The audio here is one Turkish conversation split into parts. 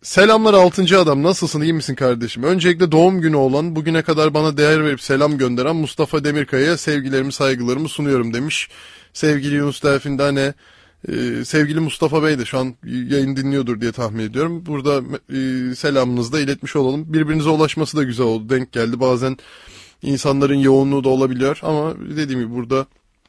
Selamlar altıncı adam, nasılsın, iyi misin kardeşim? Öncelikle doğum günü olan, bugüne kadar bana değer verip selam gönderen Mustafa Demirkaya'ya sevgilerimi saygılarımı sunuyorum demiş. Sevgili Yunus Delfindane, sevgili Mustafa Bey de şu an yayın dinliyordur diye tahmin ediyorum. Burada selamınızı da iletmiş olalım. Birbirinize ulaşması da güzel oldu, denk geldi. Bazen insanların yoğunluğu da olabiliyor ama dediğim gibi burada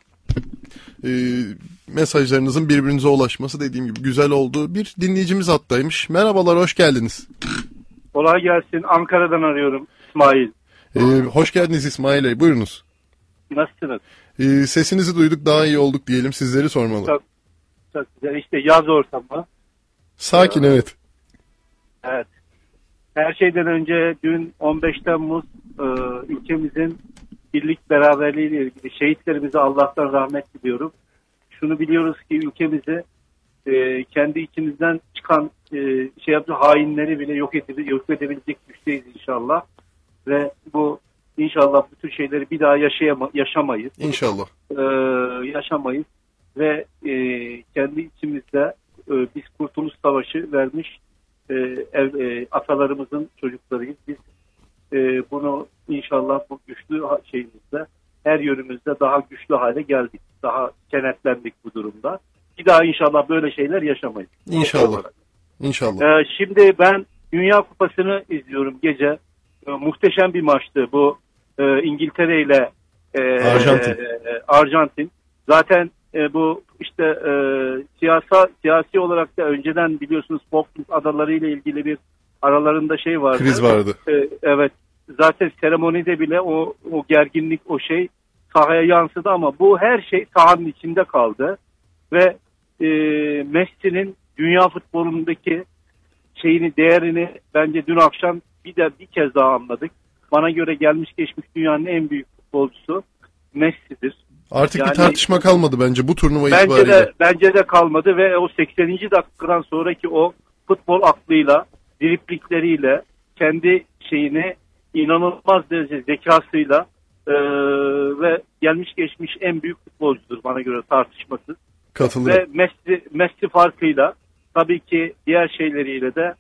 e, mesajlarınızın birbirinize ulaşması dediğim gibi güzel oldu. Bir dinleyicimiz hattaymış. Merhabalar, hoş geldiniz. Kolay gelsin. Ankara'dan arıyorum. İsmail. Hoş geldiniz İsmail Bey, buyurunuz. Nasılsınız? Sesinizi duyduk, daha iyi olduk diyelim, sizleri sormalı. Çok güzel. İşte yaz ortamı. Sakin, evet. Evet. Her şeyden önce dün 15 Temmuz ülkemizin birlik beraberliğiyle ilgili şehitlerimize Allah'tan rahmet diliyorum. Şunu biliyoruz ki ülkemizi kendi içimizden çıkan hainleri bile yok edebilecek güçteyiz inşallah. Ve bu inşallah bu tür şeyleri bir daha yaşamayız. İnşallah. Yaşamayız. Ve kendi içimizde biz Kurtuluş Savaşı vermiş atalarımızın çocuklarıyız. Biz bunu inşallah bu güçlü şeyimizde her yönümüzde daha güçlü hale geldik. Daha kenetlendik bu durumda. Bir daha inşallah böyle şeyler yaşamayız. İnşallah. İnşallah. Şimdi ben Dünya Kupası'nı izliyorum gece. Muhteşem bir maçtı bu İngiltere ile Arjantin. Zaten bu işte siyasi olarak da önceden biliyorsunuz Falkland Adaları ile ilgili bir aralarında şey vardı. Kriz vardı. Evet. Zaten seremonide bile o gerginlik, o şey sahaya yansıdı ama bu her şey sahanın içinde kaldı. Ve Messi'nin dünya futbolundaki değerini bence dün akşam bir kez daha anladık. Bana göre gelmiş geçmiş dünyanın en büyük futbolcusu Messi'dir. Artık yani, bir tartışma kalmadı bence bu turnuva itibariyle. Bence de kalmadı ve o 80. dakikadan sonraki o futbol aklıyla, driplikleriyle, kendi inanılmaz derece zekasıyla ve gelmiş geçmiş en büyük futbolcudur bana göre tartışmasız. Katılıyorum. Ve Messi farkıyla tabii ki diğer şeyleriyle de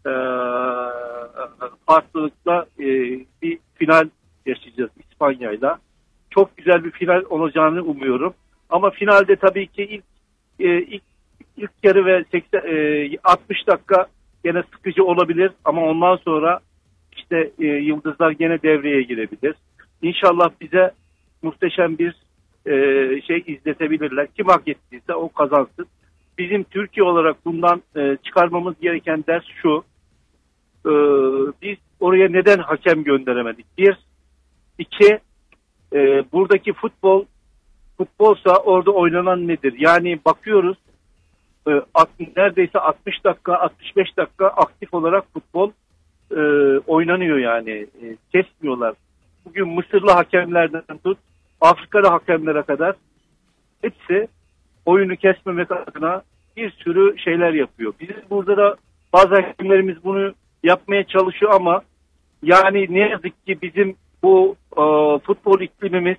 farklılıkla bir final yaşayacağız İspanya'yla. Çok güzel bir final olacağını umuyorum. Ama finalde tabii ki ilk yarı ve 60 dakika gene sıkıcı olabilir ama ondan sonra işte yıldızlar gene devreye girebilir. İnşallah bize muhteşem bir izletebilirler. Kim hak ettiyse o kazansın. Bizim Türkiye olarak bundan çıkarmamız gereken ders şu. Biz oraya neden hakem gönderemedik? Bir, iki, buradaki futbolsa orada oynanan nedir? Yani bakıyoruz neredeyse 60 dakika, 65 dakika aktif olarak futbol oynanıyor yani. Kesmiyorlar. Bugün Mısırlı hakemlerden tut, Afrikalı hakemlere kadar hepsi oyunu kesmemek adına bir sürü şeyler yapıyor. Bizim burada da bazı hakemlerimiz bunu yapmaya çalışıyor ama yani ne yazık ki bizim bu futbol iklimimiz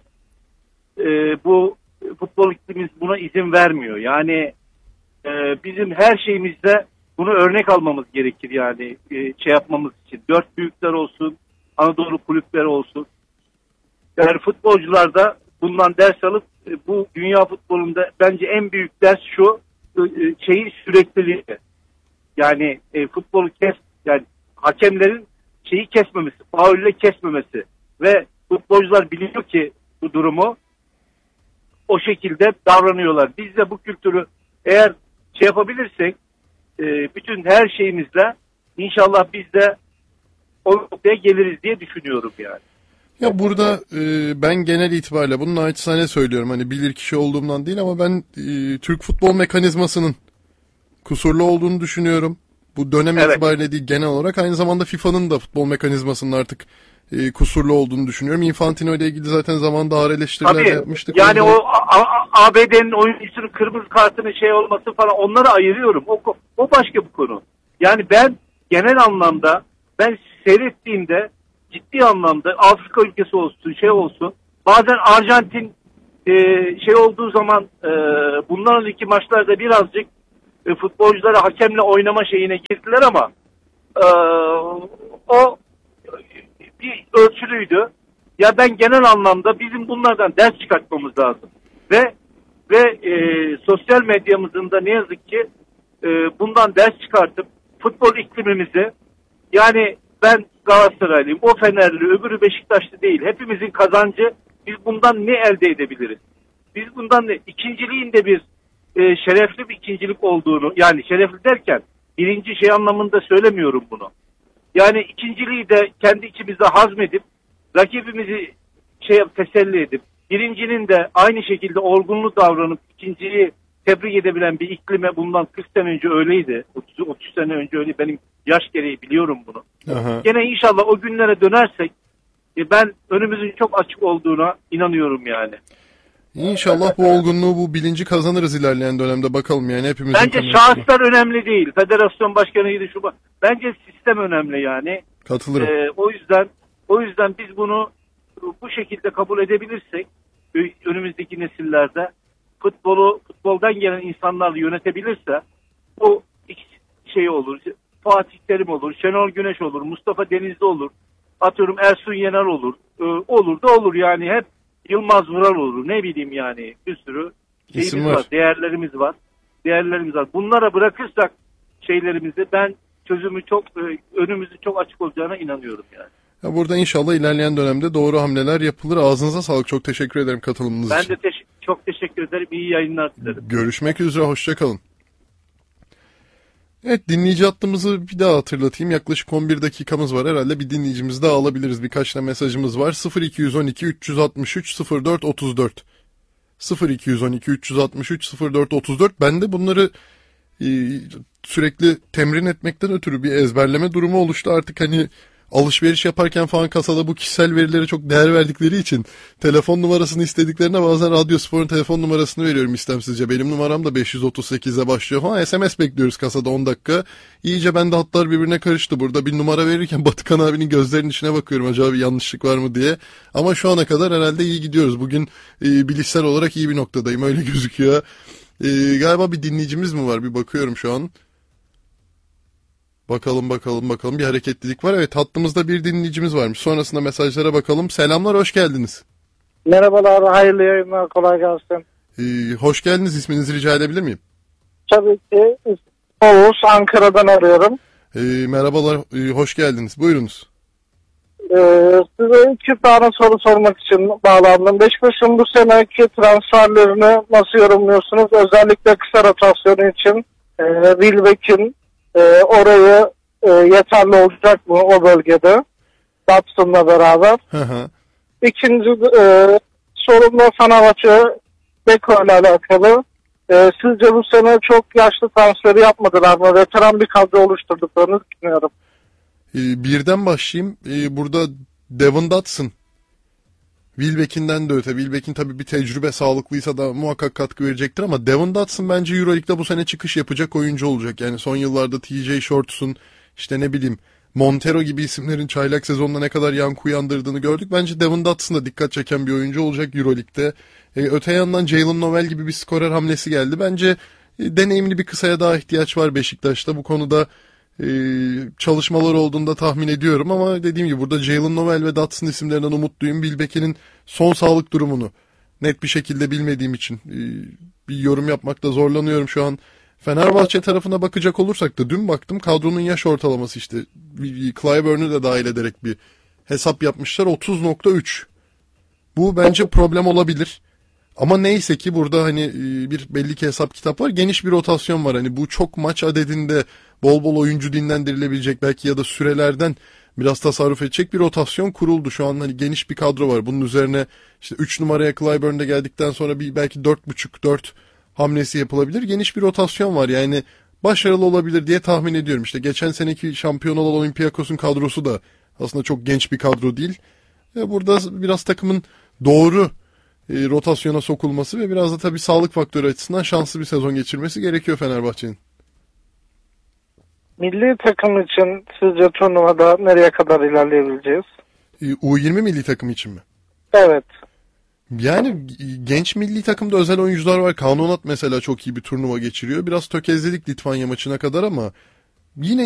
buna izin vermiyor. Yani bizim her şeyimizde bunu örnek almamız gerekir yani yapmamız için. Dört büyükler olsun, Anadolu kulüpleri olsun. Yani futbolcular da bundan ders alıp bu dünya futbolunda bence en büyük ders şu sürekliliği. Yani futbolu yani hakemlerin kesmemesi, faulle kesmemesi ve futbolcular biliyor ki bu durumu o şekilde davranıyorlar. Biz de bu kültürü eğer yapabilirsek bütün her şeyimizle inşallah biz de o noktaya geliriz diye düşünüyorum yani. Ya burada ben genel itibariyle bunu naçizane söylüyorum. Hani bilirkişi olduğumdan değil ama ben Türk futbol mekanizmasının kusurlu olduğunu düşünüyorum. Bu dönem itibariyle değil, genel olarak aynı zamanda FIFA'nın da futbol mekanizmasının artık kusurlu olduğunu düşünüyorum. Infantino ile ilgili zaten zamanında ağır eleştiriler yapmıştık. Yani o ABD'nin oyuncusunun kırmızı kartının olması falan onları ayırıyorum. O başka bir konu. Yani ben genel anlamda seyrettiğimde ciddi anlamda Afrika ülkesi olsun bazen Arjantin olduğu zaman bundan önceki maçlarda birazcık futbolculara hakemle oynama girdiler ama O bir ölçülüydü. Ya ben genel anlamda bizim bunlardan ders çıkartmamız lazım. Ve sosyal medyamızın da ne yazık ki bundan ders çıkartıp futbol iklimimizi, yani ben Galatasaraylıyım, o Fenerli, öbürü Beşiktaşlı değil. Hepimizin kazancı, biz bundan ne elde edebiliriz? Biz bundan ne? İkinciliğin de bir şerefli bir ikincilik olduğunu, yani şerefli derken birinci şey anlamında söylemiyorum bunu. Yani ikinciliği de kendi içimizde hazmedip rakibimizi teselli edip birincinin de aynı şekilde olgunlu davranıp ikinciyi tebrik edebilen bir iklime bundan 40 sene önce öyleydi. 30 sene önce öyle, benim yaş gereği biliyorum bunu. Aha. Gene inşallah o günlere dönersek ben önümüzün çok açık olduğuna inanıyorum yani. İnşallah bu olgunluğu, bu bilinci kazanırız ilerleyen dönemde, bakalım yani hepimizin. Bence şahıslar önemli değil. Federasyon başkanıydı şu. Bence sistem önemli yani. Katılırım. O yüzden biz bunu bu şekilde kabul edebilirsek önümüzdeki nesillerde futboldan gelen insanlarla yönetebilirse bu şey olur. Fatih Terim olur, Şenol Güneş olur, Mustafa Denizli olur. Atıyorum Ersun Yener olur. Olur da olur yani, hep Yılmaz Vural olur. Ne bileyim yani, bir sürü şeyimiz var, değerlerimiz var. Bunlara bırakırsak şeylerimizi, ben önümüzü çok açık olacağına inanıyorum yani. Ya burada inşallah ilerleyen dönemde doğru hamleler yapılır. Ağzınıza sağlık. Çok teşekkür ederim katılımınız için. Ben de çok teşekkür ederim. İyi yayınlar dilerim. Görüşmek üzere. Hoşça kalın. Evet, dinleyici hattımızı bir daha hatırlatayım. Yaklaşık 11 dakikamız var. Herhalde bir dinleyicimizi daha alabiliriz. Birkaç da mesajımız var. 0212 363 04 34 0212 363 04 34. Ben de bunları sürekli temrin etmekten ötürü bir ezberleme durumu oluştu. Artık hani alışveriş yaparken falan kasada bu kişisel verilere çok değer verdikleri için telefon numarasını istediklerine bazen Radyospor'un telefon numarasını veriyorum istemsizce. Benim numaram da 538'e başlıyor falan. SMS bekliyoruz kasada 10 dakika. İyice bende hatlar birbirine karıştı. Burada bir numara verirken Batıkan abinin gözlerinin içine bakıyorum, acaba bir yanlışlık var mı diye. Ama şu ana kadar herhalde iyi gidiyoruz. Bugün bilişsel olarak iyi bir noktadayım, öyle gözüküyor. Galiba bir dinleyicimiz mi var? Bir bakıyorum şu an. Bakalım. Bir hareketlilik var. Evet, hattımızda bir dinleyicimiz varmış. Sonrasında mesajlara bakalım. Selamlar, hoş geldiniz. Merhabalar, hayırlı yayınlar, kolay gelsin. Hoş geldiniz. İsminizi rica edebilir miyim? Tabii ki Oğuz, Ankara'dan arıyorum. Merhabalar, hoş geldiniz. Buyurunuz. Size 2 tane soru sormak için bağlandım. Beşiktaş'ın bu seneki transferlerini nasıl yorumluyorsunuz? Özellikle kısa rotasyonu için Wilbeck'in orayı yeterli olacak mı o bölgede? Datson'la beraber. İkinci sorum da Fenerbahçe Beko ile alakalı. Sizce bu sene çok yaşlı transferi yapmadılar mı? Veteran bir kadro oluşturduklarını düşünüyorum. Birden başlayayım. Burada Devon Dotson. Wilbeck'inden de öte. Wilbeck'in tabii bir tecrübe sağlıklıysa da muhakkak katkı verecektir ama Devon Dotson bence Euroleague'de bu sene çıkış yapacak oyuncu olacak. Yani son yıllarda TJ Shorts'un, işte ne bileyim Montero gibi isimlerin çaylak sezonunda ne kadar yankı uyandırdığını gördük. Bence Devon Dotson da dikkat çeken bir oyuncu olacak Euroleague'de. Öte yandan Jalen Noel gibi bir skorer hamlesi geldi. Bence deneyimli bir kısaya daha ihtiyaç var Beşiktaş'ta. Bu konuda çalışmalar olduğunda tahmin ediyorum ama dediğim gibi burada Jalen Noel ve Dotson isimlerinden umutluyum. Wilbeck'in son sağlık durumunu net bir şekilde bilmediğim için bir yorum yapmakta zorlanıyorum şu an. Fenerbahçe tarafına bakacak olursak da dün baktım, kadronun yaş ortalaması işte Clyburn'u da dahil ederek bir hesap yapmışlar, 30.3. Bu bence problem olabilir. Ama neyse ki burada hani bir belli ki hesap kitap var. Geniş bir rotasyon var. Hani bu çok maç adedinde bol bol oyuncu dinlendirilebilecek belki ya da sürelerden biraz tasarruf edecek bir rotasyon kuruldu. Şu an hani geniş bir kadro var. Bunun üzerine işte 3 numaraya Clyburn'da geldikten sonra bir belki 4.5-4 hamlesi yapılabilir. Geniş bir rotasyon var. Yani başarılı olabilir diye tahmin ediyorum. İşte geçen seneki şampiyon olan Olympiakos'un kadrosu da aslında çok genç bir kadro değil. Burada biraz takımın doğru rotasyona sokulması ve biraz da tabii sağlık faktörü açısından şanslı bir sezon geçirmesi gerekiyor Fenerbahçe'nin. Milli takım için sizce turnuvada nereye kadar ilerleyebileceğiz? U20 milli takım için mi? Evet. Yani genç milli takımda özel oyuncular var. Kanonat mesela çok iyi bir turnuva geçiriyor. Biraz tökezledik Litvanya maçına kadar ama yine